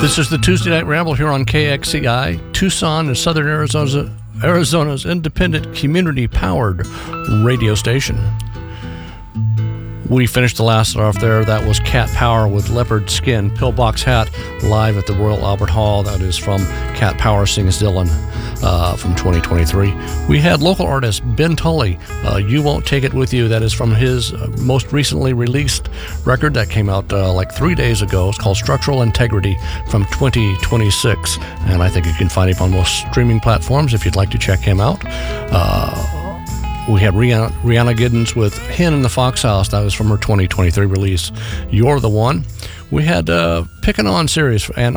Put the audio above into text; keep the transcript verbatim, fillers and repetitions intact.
This is the Tuesday Night Ramble here on K X C I, Tucson and Southern Arizona's, Arizona's independent community-powered radio station. We finished the last off there. That was Cat Power with Leopard Skin Pillbox Hat live at the Royal Albert Hall. That is from Cat Power Sings Dylan uh, from twenty twenty-three. We had local artist Ben Tully, uh, You Won't Take It With You. That is from his uh, most recently released record that came out uh, like three days ago. It's called Structural Integrity from twenty twenty-six. And I think you can find him on most streaming platforms if you'd like to check him out. Uh, We had Rihanna, Rihanna Giddens with Hen in the Fox House. That was from her twenty twenty-three release, You're the One. We had uh, Pickin' On series and